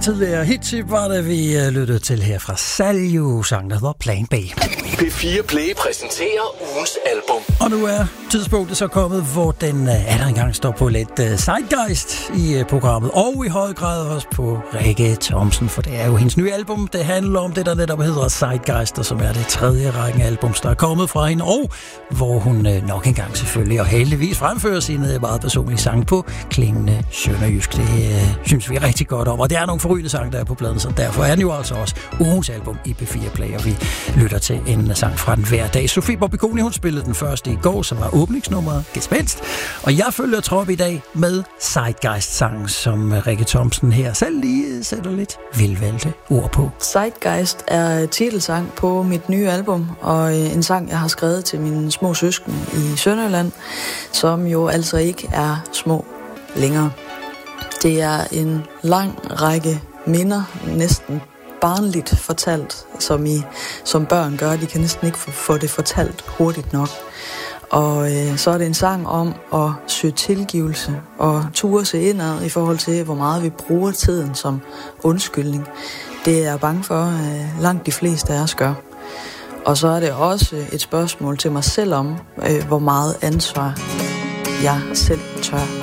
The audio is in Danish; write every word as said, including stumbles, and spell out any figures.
tidligere hittip var det, vi lyttede til her fra Salju, sang der hedder Plan B. P fire Play præsenterer ugens album. Og nu er tidspunktet så kommet, hvor den er der engang står på lidt uh, zeitgeist i uh, programmet, og i høj grad også på Rikke Thomsen, for det er jo hendes nye album. Det handler om det, der netop hedder Zeitgeist, og som er det tredje rækken album, der er kommet fra hende, og hvor hun uh, nok engang selvfølgelig og heldigvis fremfører sine meget personlige sang på klingende sønderjysk. Det uh, synes vi rigtig godt om, og det er nogle forrygende sang, der er på pladen, så derfor er den jo altså også ugens album i P fire Play, og vi lytter til en sang fra den hver dag. Sofie Bobigoni, hun spillede den første i går, som var åbningsnummeret Gespenst, og jeg følger trop i dag med Zeitgeist-sangen, som Rikke Thomsen her selv lige sætter lidt velvalgte ord på. Zeitgeist er titelsang på mit nye album, og en sang, jeg har skrevet til mine små søskende i Sønderjylland, som jo altså ikke er små længere. Det er en lang række minder, næsten barnligt fortalt, som I som børn gør. De kan næsten ikke få det fortalt hurtigt nok. Og øh, så er det en sang om at søge tilgivelse og ture sig indad i forhold til, hvor meget vi bruger tiden som undskyldning. Det er jeg bange for, øh, langt de fleste af os gør. Og så er det også et spørgsmål til mig selv om, øh, hvor meget ansvar jeg selv tør